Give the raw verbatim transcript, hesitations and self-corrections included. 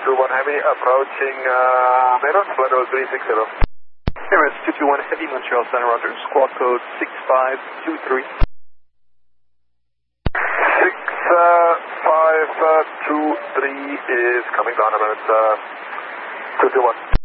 two one Heavy approaching uh, Meros, flight level three six zero. Emirates two two one Heavy, Montreal Center, Roger, squawk code six five two three. six five two three is coming down about uh, two two one.